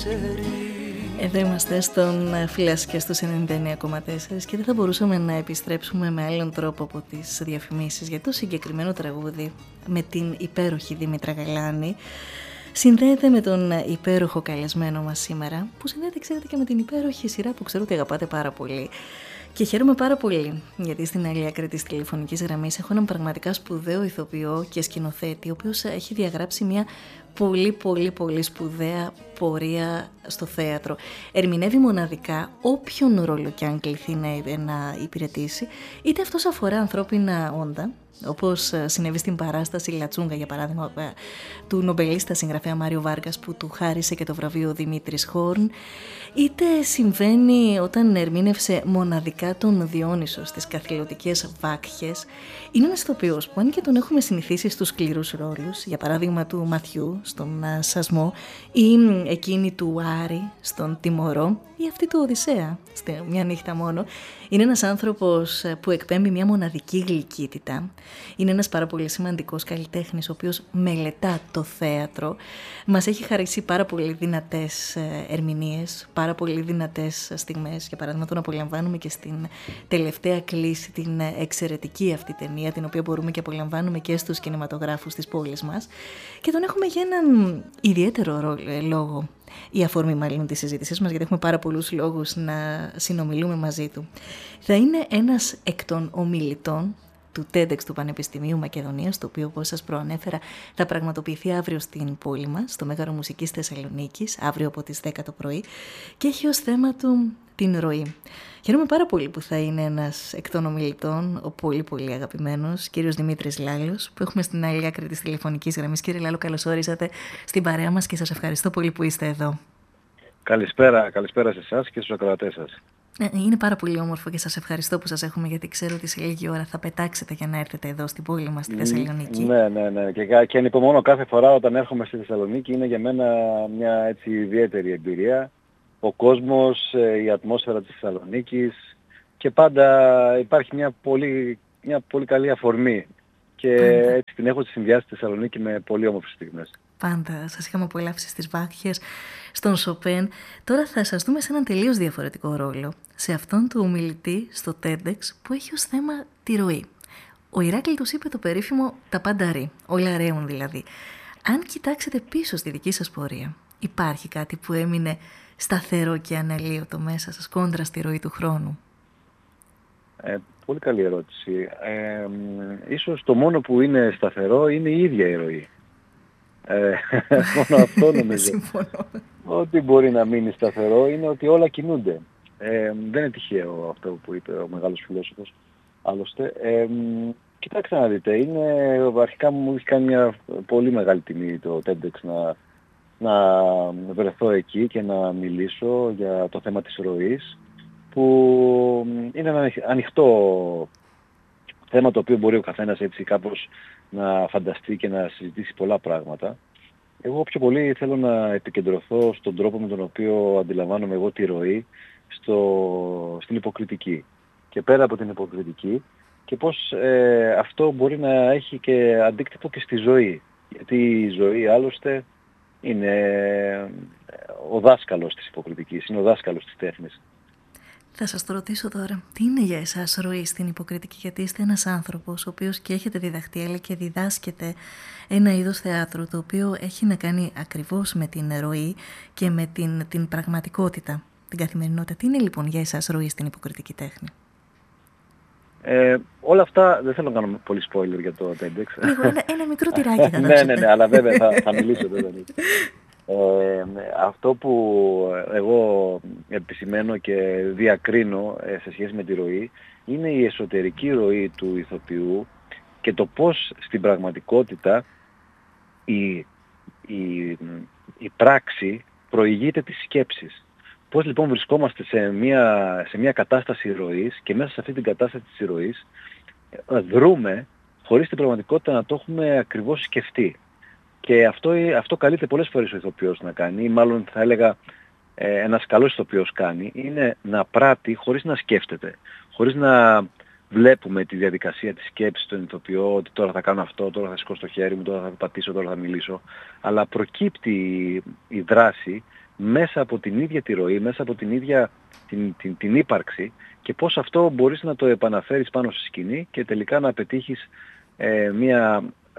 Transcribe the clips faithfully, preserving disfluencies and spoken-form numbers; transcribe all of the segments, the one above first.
Εδώ είμαστε στον Φυλασσικές του ενενήντα εννέα κόμμα τέσσερα και δεν θα μπορούσαμε να επιστρέψουμε με άλλον τρόπο από τις διαφημίσεις, γιατί το συγκεκριμένο τραγούδι με την υπέροχη Δήμητρα Γαλάνη συνδέεται με τον υπέροχο καλεσμένο μας σήμερα, που συνδέεται, ξέρετε, και με την υπέροχη σειρά που ξέρω ότι αγαπάτε πάρα πολύ. Και χαίρομαι πάρα πολύ, γιατί στην άλλη άκρη της τηλεφωνικής γραμμής έχω έναν πραγματικά σπουδαίο ηθοποιό και σκηνοθέτη, ο οποίος έχει διαγράψει μια πολύ πολύ πολύ σπουδαία πορεία στο θέατρο. Ερμηνεύει μοναδικά όποιον ρόλο κι αν κληθεί να, να υπηρετήσει, είτε αυτός αφορά ανθρώπινα όντα, όπως συνέβη στην παράσταση Λατσούγκα, για παράδειγμα, του νομπελίστα συγγραφέα Μάριο Βάργκας, που του χάρισε και το βραβείο Δημήτρης Χόρν, είτε συμβαίνει όταν ερμήνευσε μοναδικά τον Διόνυσο στις καθηλωτικές Βάκχες. Είναι ένας ηθοποιός που, αν και τον έχουμε συνηθίσει στους σκληρούς ρόλους, για παράδειγμα του Μαθιού στον Σασμό, ή εκείνη του Άρη στον Τιμωρό, ή αυτή του Οδυσσέα στη Μια νύχτα μόνο, είναι ένας άνθρωπος που εκπέμπει μια μοναδική γλυκύτητα. Είναι ένας πάρα πολύ σημαντικός καλλιτέχνης, ο οποίος μελετά το θέατρο. Μας έχει χαρίσει πάρα πολύ δυνατές ερμηνείες, πάρα πολύ δυνατές στιγμές. Για παράδειγμα, τον απολαμβάνουμε και στην τελευταία κλίση, την εξαιρετική αυτή ταινία, την οποία μπορούμε και απολαμβάνουμε και στους κινηματογράφους της πόλης μας. Και τον έχουμε για έναν ιδιαίτερο λόγο, η αφορμή μάλλον της συζήτησής μας, γιατί έχουμε πάρα πολλούς λόγους να συνομιλούμε μαζί του. Θα είναι ένας εκ των ομιλητών του TEDx του Πανεπιστημίου Μακεδονίας, το οποίο, όπως σας προανέφερα, θα πραγματοποιηθεί αύριο στην πόλη μας, στο Μέγαρο Μουσικής Θεσσαλονίκης, αύριο από τις δέκα το πρωί, και έχει ως θέμα του την ροή. Χαίρομαι πάρα πολύ που θα είναι ένας εκ των ομιλητών, ο πολύ πολύ αγαπημένος κύριος Δημήτρης Λάλος, που έχουμε στην άλλη άκρη της τηλεφωνικής γραμμής. Κύριε Λάλο, καλώς όρισατε στην παρέα μας και σας ευχαριστώ πολύ που είστε εδώ. Καλησπέρα, καλησπέρα σε εσάς και στους ακροατές σας. Είναι πάρα πολύ όμορφο και σας ευχαριστώ που σας έχουμε, γιατί ξέρω ότι σε λίγη ώρα θα πετάξετε για να έρθετε εδώ στην πόλη μας, στη Θεσσαλονίκη. Ναι, ναι, ναι. Και, και ανυπομονώ κάθε φορά όταν έρχομαι στη Θεσσαλονίκη. Είναι για μένα μια έτσι ιδιαίτερη εμπειρία. Ο κόσμος, η ατμόσφαιρα της Θεσσαλονίκης, και πάντα υπάρχει μια πολύ, μια πολύ καλή αφορμή. Και πάντα έτσι την έχω συνδυάσει στη Θεσσαλονίκη με πολύ όμορφες στιγμές. Πάντα σας είχαμε απολαύσει στις Βάκχες, στον Σοπέν. Τώρα θα σας δούμε σε έναν τελείως διαφορετικό ρόλο, σε αυτόν του ομιλητή στο TEDx, που έχει ως θέμα τη ροή. Ο Ηράκλειτος είπε το περίφημο «τα πάντα ρί», όλα ρέουν δηλαδή. Αν κοιτάξετε πίσω στη δική σας πορεία, υπάρχει κάτι που έμεινε σταθερό και αναλύωτο μέσα σας, κόντρα στη ροή του χρόνου? Ε, πολύ καλή ερώτηση. Ε, ίσως το μόνο που είναι σταθερό είναι η ίδια η ροή. Ε, μόνο αυτό νομίζω. Ό,τι μπορεί να μείνει σταθερό είναι ότι όλα κινούνται. Ε, δεν είναι τυχαίο αυτό που είπε ο μεγάλος φιλόσοφος. Άλλωστε, ε, κοιτάξτε να δείτε, είναι, αρχικά μου έχει κάνει μια πολύ μεγάλη τιμή το TEDx να, να βρεθώ εκεί και να μιλήσω για το θέμα της ροής, που είναι ένα ανοιχτό θέμα, το οποίο μπορεί ο καθένας έτσι κάπως να φανταστεί και να συζητήσει πολλά πράγματα. Εγώ πιο πολύ θέλω να επικεντρωθώ στον τρόπο με τον οποίο αντιλαμβάνομαι εγώ τη ροή, στο, στην υποκριτική. Και πέρα από την υποκριτική, και πώς ε, αυτό μπορεί να έχει και αντίκτυπο και στη ζωή. Γιατί η ζωή άλλωστε είναι ο δάσκαλος της υποκριτικής, είναι ο δάσκαλος της τέχνης. Θα σας το ρωτήσω τώρα, τι είναι για εσάς ροή στην υποκριτική, γιατί είστε ένας άνθρωπος ο οποίος και έχετε διδαχτεί, αλλά και διδάσκεται ένα είδος θεάτρου, το οποίο έχει να κάνει ακριβώς με την ροή και με την, την πραγματικότητα, την καθημερινότητα. Τι είναι λοιπόν για εσάς ροή στην υποκριτική τέχνη? Ε, όλα αυτά, δεν θέλω να κάνω πολύ spoiler για το TEDx. Λίγο, ένα, ένα μικρό τυράκι θα ναι, ναι, ναι, αλλά βέβαια θα, θα μιλήσω εδώ. Ε, αυτό που εγώ επισημαίνω και διακρίνω ε, σε σχέση με τη ροή είναι η εσωτερική ροή του ηθοποιού και το πώς στην πραγματικότητα η, η, η πράξη προηγείται της σκέψης. Πώς λοιπόν βρισκόμαστε σε μια, σε μια κατάσταση ροής και μέσα σε αυτή την κατάσταση της ροής δρούμε χωρίς την πραγματικότητα να το έχουμε ακριβώς σκεφτεί. Και αυτό, αυτό καλείται πολλές φορές ο ηθοποιός να κάνει, ή μάλλον θα έλεγα ε, ένας καλός ηθοποιός κάνει, είναι να πράττει χωρίς να σκέφτεται, χωρίς να βλέπουμε τη διαδικασία της σκέψης στον ηθοποιό, ότι τώρα θα κάνω αυτό, τώρα θα σηκώσω το χέρι μου, τώρα θα πατήσω, τώρα θα μιλήσω, αλλά προκύπτει η δράση μέσα από την ίδια τη ροή, μέσα από την ίδια την, την, την ύπαρξη, και πώς αυτό μπορείς να το επαναφέρεις πάνω στη σκηνή και τελικά να πετύχεις ε, μια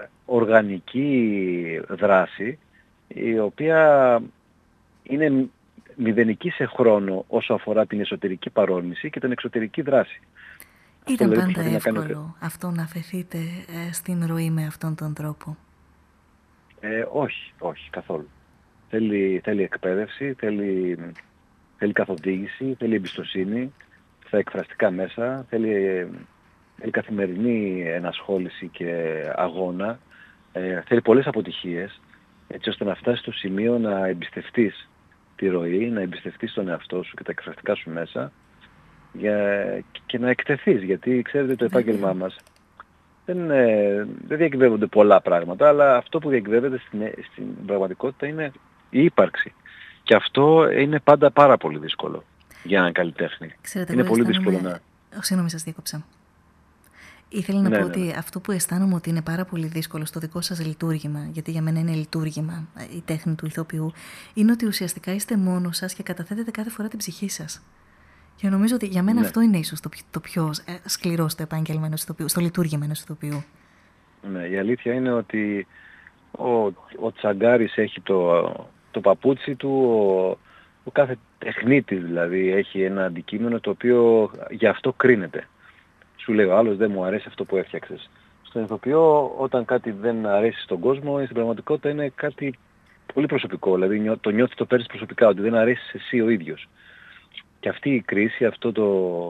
οργανική δράση η οποία είναι μηδενική σε χρόνο όσο αφορά την εσωτερική παρόρμηση και την εξωτερική δράση. Ήταν αυτό, πάντα εύκολο να κάνει... αυτό να αφαιθείτε ε, στην ροή με αυτόν τον τρόπο? Ε, όχι, όχι καθόλου. Θέλει, θέλει εκπαίδευση, θέλει, θέλει καθοδήγηση, θέλει εμπιστοσύνη στα εκφραστικά μέσα, θέλει, θέλει καθημερινή ενασχόληση και αγώνα, ε, θέλει πολλές αποτυχίες, έτσι ώστε να φτάσεις στο σημείο να εμπιστευτείς τη ροή, να εμπιστευτείς τον εαυτό σου και τα εκφραστικά σου μέσα για, και να εκτεθείς, γιατί ξέρετε το επάγγελμά μας δεν, ε, δεν διακυβεύονται πολλά πράγματα, αλλά αυτό που διακυβεύεται στην, στην πραγματικότητα είναι η ύπαρξη. Και αυτό είναι πάντα πάρα πολύ δύσκολο για έναν καλλιτέχνη. Ξέρετε, είναι πολύ αισθάνομαι... δύσκολο να... Συγγνώμη, σας διέκοψα. Ήθελα να ναι, πω ναι, ότι ναι. αυτό που αισθάνομαι ότι είναι πάρα πολύ δύσκολο στο δικό σας λειτουργήμα, γιατί για μένα είναι λειτουργήμα η τέχνη του ηθοποιού, είναι ότι ουσιαστικά είστε μόνος σας και καταθέτετε κάθε φορά την ψυχή σας. Και νομίζω ότι για μένα ναι. αυτό είναι ίσως το, το πιο σκληρό στο επάγγελμα ενός ηθοποιού, στο λειτουργήμα ενός ηθοποιού. Ναι, η αλήθεια είναι ότι ο, ο Τσαγκάρης έχει το, το παπούτσι του, ο, ο κάθε τεχνίτης δηλαδή έχει ένα αντικείμενο το οποίο γι' αυτό κρίνεται. Σου λέει ο άλλος δεν μου αρέσει αυτό που έφτιαξες. Στον ηθοποιό όταν κάτι δεν αρέσει στον κόσμο, στην πραγματικότητα είναι κάτι πολύ προσωπικό. Δηλαδή το νιώθεις, το παίρνεις προσωπικά, ότι δεν αρέσεις εσύ ο ίδιος. Και αυτή η κρίση, αυτό το,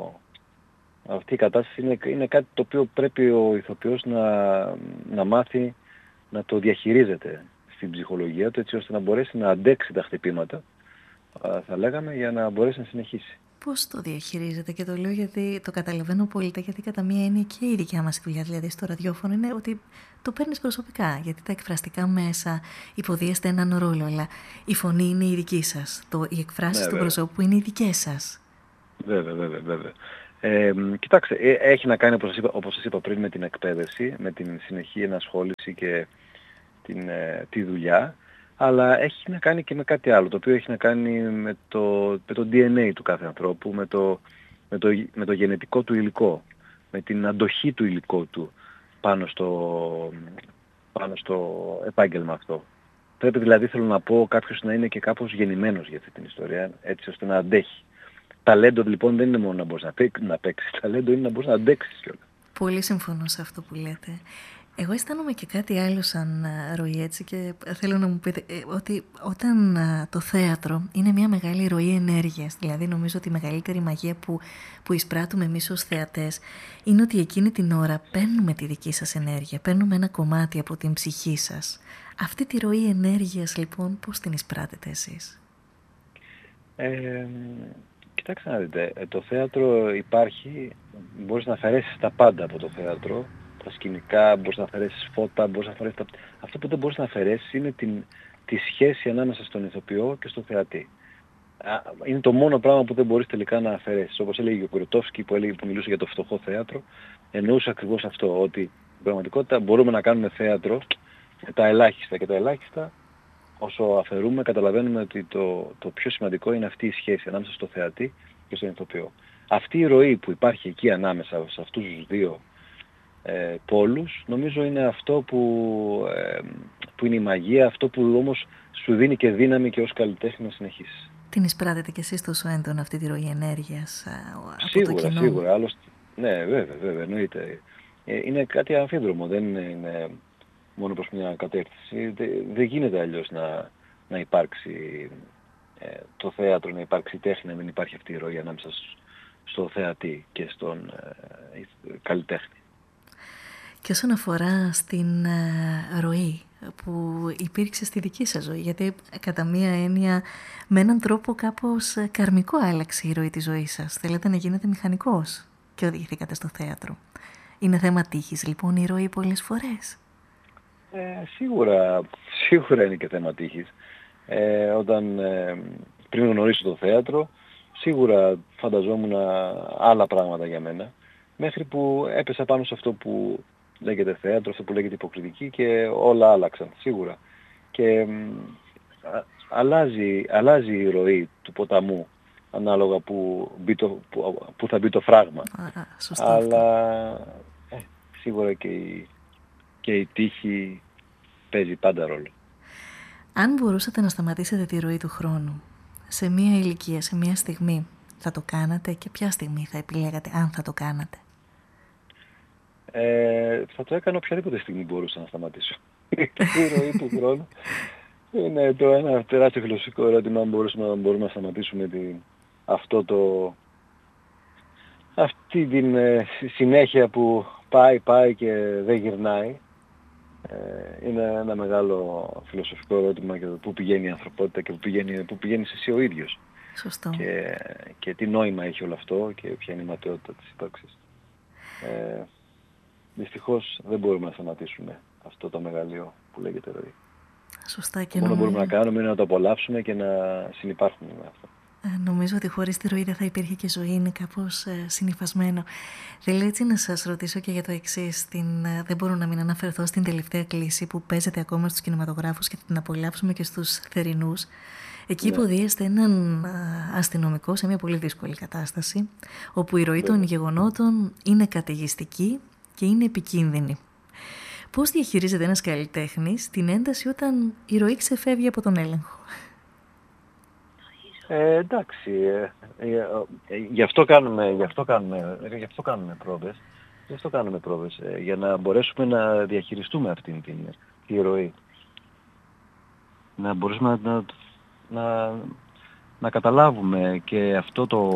αυτή η κατάσταση είναι, είναι κάτι το οποίο πρέπει ο ηθοποιός να, να μάθει να το διαχειρίζεται στην ψυχολογία του, έτσι ώστε να μπορέσει να αντέξει τα χτυπήματα, θα λέγαμε, για να μπορέσει να συνεχίσει. Πώς το διαχειρίζεται? Και το λέω γιατί το καταλαβαίνω πολύ, γιατί κατά μία έννοια και η δικιά μας δουλειά, δηλαδή στο ραδιόφωνο, είναι ότι το παίρνεις προσωπικά, γιατί τα εκφραστικά μέσα υποδίεστε έναν ρόλο, αλλά η φωνή είναι η δική σας, το, οι εκφράσεις ναι, του προσώπου είναι οι δικές σας. Βέβαια, βέβαια, βέβαια. Ε, κοιτάξτε, έχει να κάνει, όπως σας είπα, όπως σας είπα πριν, με την εκπαίδευση, με την συνεχή ενασχόληση και την, ε, τη δουλειά, αλλά έχει να κάνει και με κάτι άλλο, το οποίο έχει να κάνει με το, με το ντι εν έι του κάθε ανθρώπου, με το, με, το, με το γενετικό του υλικό, με την αντοχή του υλικού του πάνω στο, πάνω στο επάγγελμα αυτό. Πρέπει δηλαδή, θέλω να πω, κάποιος να είναι και κάπως γεννημένος για αυτή την ιστορία, έτσι ώστε να αντέχει. Ταλέντο λοιπόν δεν είναι μόνο να μπορείς να παίξεις, ταλέντο είναι να μπορείς να αντέξεις κιόλας. Πολύ συμφωνώ σε αυτό που λέτε. Εγώ αισθάνομαι και κάτι άλλο σαν ροή, έτσι, και θέλω να μου πείτε ότι όταν το θέατρο είναι μια μεγάλη ροή ενέργειας, δηλαδή νομίζω ότι η μεγαλύτερη μαγεία που, που εισπράττουμε εμείς ως θεατές είναι ότι εκείνη την ώρα παίρνουμε τη δική σας ενέργεια, παίρνουμε ένα κομμάτι από την ψυχή σας. Αυτή τη ροή ενέργειας λοιπόν πώς την εισπράττετε εσείς? Ε, κοιτάξτε να δείτε, το θέατρο υπάρχει, μπορείς να αφαιρέσεις τα πάντα από το θέατρο, τα σκηνικά, μπορείς να αφαιρέσεις φώτα, μπορείς να αφαιρέσεις τα... Αυτό που δεν μπορείς να αφαιρέσεις είναι την, τη σχέση ανάμεσα στον ηθοποιό και στον θεατή. Είναι το μόνο πράγμα που δεν μπορείς τελικά να αφαιρέσεις. Όπως έλεγε ο Κουροτόφσκι που, έλεγε, που μιλούσε για το φτωχό θέατρο, εννοούσε ακριβώς αυτό, ότι στην πραγματικότητα μπορούμε να κάνουμε θέατρο με τα ελάχιστα και τα ελάχιστα, όσο αφαιρούμε καταλαβαίνουμε ότι το, το πιο σημαντικό είναι αυτή η σχέση ανάμεσα στο θεατή και στον ηθοποιό. Αυτή η ροή που υπάρχει εκεί ανάμεσα σε αυτούς τους δύο ε, πόλους, νομίζω είναι αυτό που, ε, που είναι η μαγεία, αυτό που όμως σου δίνει και δύναμη και ως καλλιτέχνη να συνεχίσεις. Την εισπράτετε κι εσείς τόσο έντονα αυτή τη ροή ενέργειας από σίγουρα, το κοινό? Σίγουρα, άλλωστε, ναι βέβαια, βέβαια, εννοείται. Ε, είναι κάτι αμφίδρομο, δεν είναι, είναι μόνο προς μια κατεύθυνση. Δεν δε γίνεται αλλιώς να, να υπάρξει ε, το θέατρο, να υπάρξει η τέχνη, να μην υπάρχει αυτή η ροή ανάμεσα στο θεατή και στον ε, καλλιτέχνη. Και όσον αφορά στην ε, ροή που υπήρξε στη δική σας ζωή, γιατί κατά μία έννοια με έναν τρόπο κάπως καρμικό άλλαξε η ροή της ζωής σας. Θέλετε να γίνετε μηχανικός και οδηγηθήκατε στο θέατρο. Είναι θέμα τύχης λοιπόν η ροή πολλές φορές? Ε, σίγουρα, σίγουρα είναι και θέμα τύχης. Ε, όταν ε, πριν γνωρίσω το θέατρο, σίγουρα φανταζόμουν άλλα πράγματα για μένα, μέχρι που έπεσα πάνω σε αυτό που λέγεται θέατρο, αυτό που λέγεται υποκριτική, και όλα άλλαξαν, σίγουρα. Και αλλάζει, αλλάζει η ροή του ποταμού ανάλογα που, μπει το, που, που θα μπει το φράγμα. Α, σωστά. Αλλά ε, σίγουρα και η, και η τύχη παίζει πάντα ρόλο. Αν μπορούσατε να σταματήσετε τη ροή του χρόνου σε μία ηλικία, σε μία στιγμή, θα το κάνατε και ποια στιγμή θα επιλέγατε αν θα το κάνατε? Ε, θα το έκανα οποιαδήποτε στιγμή μπορούσα να σταματήσω. Η ροή του χρόνου είναι το ένα τεράστιο φιλοσοφικό ερώτημα, αν μπορούμε, μπορούμε να σταματήσουμε την, αυτό το, αυτή την ε, συνέχεια που πάει, πάει και δεν γυρνάει. Ε, είναι ένα μεγάλο φιλοσοφικό ερώτημα για το πού πηγαίνει η ανθρωπότητα και πού πηγαίνει, πού πηγαίνεις εσύ ο ίδιος. Σωστό. Και, και τι νόημα έχει όλο αυτό και ποια είναι η ματαιότητα της ύπαρξης. Ε, δυστυχώς δεν μπορούμε να σταματήσουμε αυτό το μεγαλείο που λέγεται ροή. Σωστά. Και μόνο νομίζω... μπορούμε να κάνουμε είναι να το απολαύσουμε και να συνυπάρχουμε με αυτό. Ε, νομίζω ότι χωρίς τη ροή δεν θα υπήρχε και ζωή, είναι κάπως ε, συνυφασμένο. Θέλω έτσι να σας ρωτήσω και για το εξής. Την, ε, δεν μπορώ να μην αναφερθώ στην τελευταία κλήση που παίζεται ακόμα στους κινηματογράφους και θα την απολαύσουμε και στους θερινούς. Εκεί ναι. υποδίεστε έναν αστυνομικό σε μια πολύ δύσκολη κατάσταση, όπου η ροή ναι. των γεγονότων είναι καταιγιστική και είναι επικίνδυνη. Πώς διαχειρίζεται ένας καλλιτέχνης την ένταση όταν η ροή ξεφεύγει από τον έλεγχο? Ε, εντάξει, ε, ε, ε, γι' αυτό κάνουμε, γι' αυτό κάνουμε, γι' αυτό κάνουμε πρόβες, γι' αυτό κάνουμε πρόβες, ε, για να μπορέσουμε να διαχειριστούμε αυτήν την τη ροή. Να μπορέσουμε να, να, να καταλάβουμε και αυτό, το,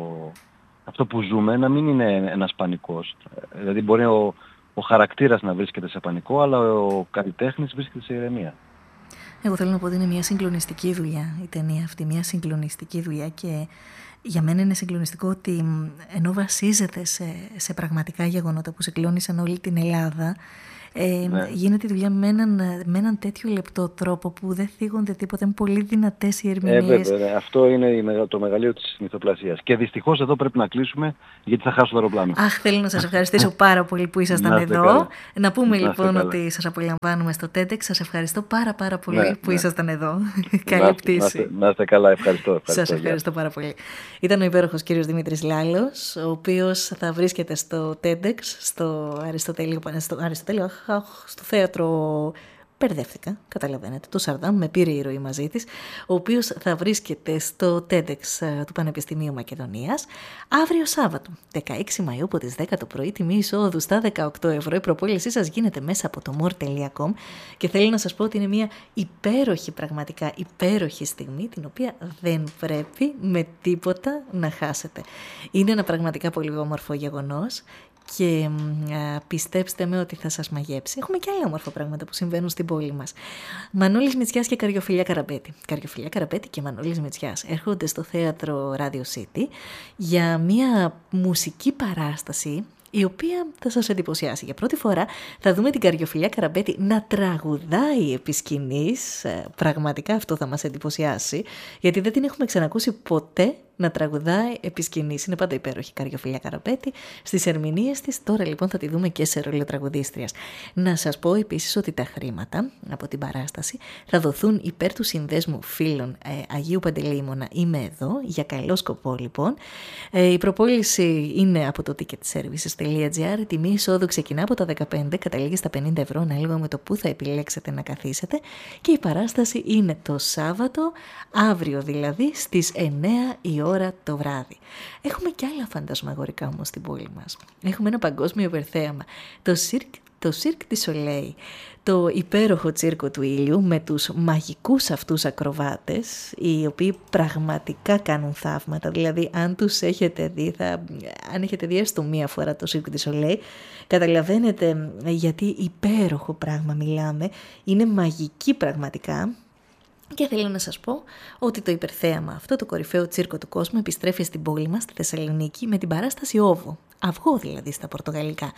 αυτό που ζούμε να μην είναι ένας πανικός. Δηλαδή μπορεί ο, ο χαρακτήρας να βρίσκεται σε πανικό, αλλά ο καλλιτέχνης βρίσκεται σε ηρεμία. Εγώ θέλω να πω ότι είναι μια συγκλονιστική δουλειά η ταινία αυτή, μια συγκλονιστική δουλειά, και για μένα είναι συγκλονιστικό ότι ενώ βασίζεται σε, σε πραγματικά γεγονότα που συγκλώνησαν όλη την Ελλάδα, ε, ναι. γίνεται η δουλειά με έναν, με έναν τέτοιο λεπτό τρόπο που δεν θίγονται τίποτα, είναι πολύ δυνατές οι ερμηνείες. Ε, βέβαια, αυτό είναι το μεγαλείο της μυθοπλασίας. Και δυστυχώς εδώ πρέπει να κλείσουμε, γιατί θα χάσω το αεροπλάνο. Αχ, θέλω να σας ευχαριστήσω πάρα πολύ που ήσασταν να εδώ. Καλά. Να πούμε να λοιπόν καλά. ότι σας απολαμβάνουμε στο TEDx. Σας ευχαριστώ πάρα πάρα πολύ ναι, που ναι. ήσασταν εδώ. Καλή πτήση. Να είστε καλά, ευχαριστώ. ευχαριστώ σας ευχαριστώ πάρα πολύ. Ήταν ο υπέροχος κύριος Δημήτρης Λάλος, ο οποίος θα βρίσκεται στο TEDx, στο Αριστοτέλειο, στο, Αριστοτέλειο, στο θέατρο... Μπερδεύτηκα, καταλαβαίνετε. Το Σαρδάμ με πήρε η ροή μαζί της, ο οποίος θα βρίσκεται στο TEDx του Πανεπιστημίου Μακεδονίας αύριο Σάββατο, δεκαέξι Μαΐου, από τις δέκα το πρωί, τιμή εισόδου στα δεκαοκτώ ευρώ. Η προπόλησή σας γίνεται μέσα από το more τελεία com και θέλω να σας πω ότι είναι μια υπέροχη, πραγματικά υπέροχη στιγμή, την οποία δεν πρέπει με τίποτα να χάσετε. Είναι ένα πραγματικά πολύ όμορφο γεγονός. Και α, πιστέψτε με ότι θα σας μαγέψει. Έχουμε και άλλα όμορφα πράγματα που συμβαίνουν στην πόλη μας. Μανώλης Μητσιάς και Καριοφιλιά Καραπέτη. Καριοφιλιά Καραπέτη και Μανώλης Μητσιάς έρχονται στο θέατρο Radio City για μια μουσική παράσταση η οποία θα σας εντυπωσιάσει. Για πρώτη φορά θα δούμε την Καριοφιλιά Καραπέτη να τραγουδάει επί σκηνής. Πραγματικά αυτό θα μας εντυπωσιάσει, γιατί δεν την έχουμε ξανακούσει ποτέ να τραγουδάει επί σκηνής. Είναι πάντα υπέροχη η Καριοφιλιά Καραπέτη στις ερμηνείες της. Τώρα λοιπόν θα τη δούμε και σε ρόλο τραγουδίστριας. Να σας πω επίσης ότι τα χρήματα από την παράσταση θα δοθούν υπέρ του Συνδέσμου Φίλων ε, Αγίου Παντελεήμωνα. Είμαι εδώ, για καλό σκοπό λοιπόν. Ε, η προπόληση είναι από το ticketservices τελεία gr. Η τιμή εισόδου ξεκινά από τα δεκαπέντε, καταλήγει στα πενήντα ευρώ, ανάλογα με το που θα επιλέξετε να καθίσετε. Και η παράσταση είναι το Σάββατο, αύριο δηλαδή, στις εννέα η ώρα το βράδυ. Έχουμε και άλλα φαντασμαγορικά όμως στην πόλη μας. Έχουμε ένα παγκόσμιο υπερθέαμα. Το Cirque, το Cirque du Soleil, το υπέροχο τσίρκο του ήλιου με τους μαγικούς αυτούς ακροβάτες, οι οποίοι πραγματικά κάνουν θαύματα. Δηλαδή αν τους έχετε δει, θα, αν έχετε δει έστω μία φορά το Cirque du Soleil, καταλαβαίνετε γιατί υπέροχο πράγμα μιλάμε. Είναι μαγική πραγματικά. Και θέλω να σας πω ότι το υπερθέαμα αυτό, το κορυφαίο τσίρκο του κόσμου, επιστρέφει στην πόλη μας, στη Θεσσαλονίκη, με την παράσταση Όβο. αυγό δηλαδή στα πορτογαλικά.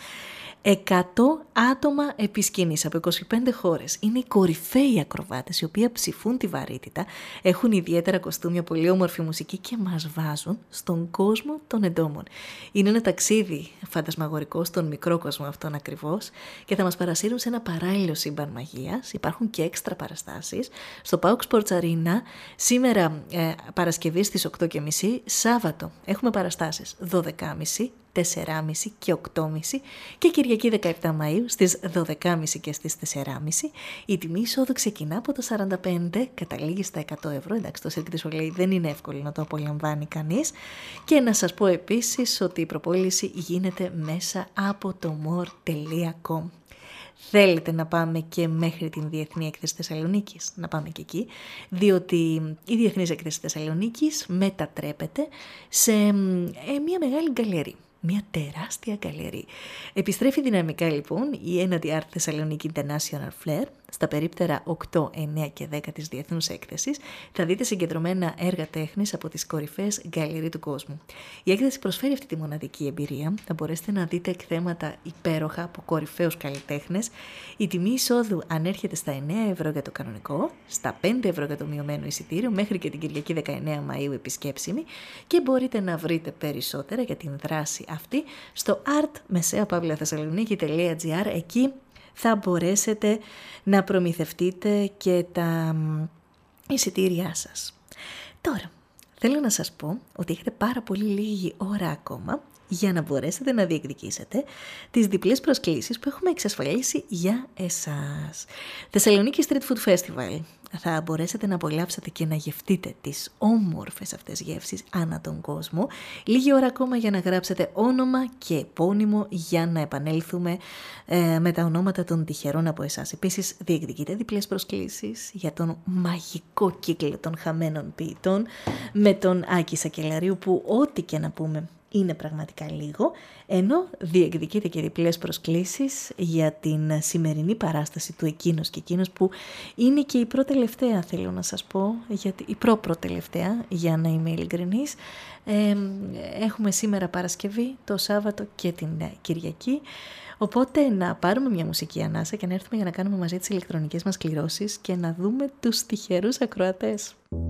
εκατό άτομα επί σκηνής από είκοσι πέντε χώρες. Είναι οι κορυφαίοι ακροβάτες, οι οποίοι ψηφούν τη βαρύτητα, έχουν ιδιαίτερα κοστούμια, πολύ όμορφη μουσική και μας βάζουν στον κόσμο των εντόμων. Είναι ένα ταξίδι φαντασμαγορικό στον μικρό κόσμο αυτόν ακριβώς και θα μας παρασύρουν σε ένα παράλληλο σύμπαν μαγείας. Υπάρχουν και έξτρα παραστάσεις στο Πάουκ Sports Arena. Σήμερα ε, Παρασκευή στις οκτώ και μισή, Σάββατο έχουμε παραστάσεις δώδεκα και μισή, τέσσερα και μισή και οκτώ και μισή και Κυριακή δεκαεπτά Μαΐου στις δώδεκα και μισή και στις τέσσερα και μισή. Η τιμή εισόδου ξεκινά από το σαράντα πέντε, καταλήγει στα εκατό ευρώ. Εντάξει, το Cirque du Soleil δεν είναι εύκολο να το απολαμβάνει κανείς. Και να σας πω επίσης ότι η προπόληση γίνεται μέσα από το more τελεία com. Θέλετε να πάμε και μέχρι την Διεθνή Έκθεση Θεσσαλονίκης, να πάμε και εκεί, διότι η Διεθνής Έκθεση Θεσσαλονίκης μετατρέπεται σε ε, μια μεγάλη γκαλερί. Μια τεράστια γκαλερί. Επιστρέφει δυναμικά λοιπόν η ένατη Art Thessaloniki International Flair στα περίπτερα οκτώ, εννέα και δέκα της Διεθνούς Έκθεσης. Θα δείτε συγκεντρωμένα έργα τέχνης από τις κορυφαίες γκαλερί του κόσμου. Η έκθεση προσφέρει αυτή τη μοναδική εμπειρία. Θα μπορέσετε να δείτε εκθέματα υπέροχα από κορυφαίους καλλιτέχνες. Η τιμή εισόδου ανέρχεται στα εννέα ευρώ για το κανονικό, στα πέντε ευρώ για το μειωμένο εισιτήριο, μέχρι και την Κυριακή δεκαεννέα Μαΐου επισκέψιμη, και μπορείτε να βρείτε περισσότερα για την δράση αυτή στο art μεσαία παύλα θεσσαλονίκη τελεία τζι άρ. Εκεί θα μπορέσετε να προμηθευτείτε και τα εισιτήριά σας. Τώρα, θέλω να σας πω ότι έχετε πάρα πολύ λίγη ώρα ακόμα για να μπορέσετε να διεκδικήσετε τις διπλές προσκλήσεις που έχουμε εξασφαλίσει για εσάς. Θεσσαλονίκη Street Food Festival. Θα μπορέσετε να απολαύσετε και να γευτείτε τις όμορφες αυτές γεύσεις ανά τον κόσμο. Λίγη ώρα ακόμα για να γράψετε όνομα και επώνυμο για να επανέλθουμε ε, με τα ονόματα των τυχερών από εσάς. Επίσης διεκδικείτε διπλές προσκλήσεις για τον μαγικό κύκλο των χαμένων ποιητών με τον Άκη Σακελαρίου, που ό,τι και να πούμε είναι πραγματικά λίγο, ενώ διεκδικείται και διπλές προσκλήσεις για την σημερινή παράσταση του Εκείνος και Εκείνος, που είναι και η προτελευταία, θέλω να σας πω, γιατί η προ-προτελευταία, για να είμαι ειλικρινής. Ε, έχουμε σήμερα Παρασκευή, το Σάββατο και την Κυριακή, οπότε να πάρουμε μια μουσική ανάσα και να έρθουμε για να κάνουμε μαζί τις ηλεκτρονικές μας κληρώσεις και να δούμε τους τυχερούς ακροατές.